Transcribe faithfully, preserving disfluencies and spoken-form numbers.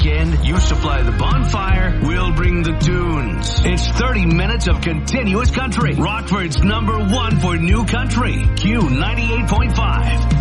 weekend, you supply the bonfire, we'll bring the tunes. It's thirty minutes of continuous country. Rockford's number one for new country. Q ninety-eight point five.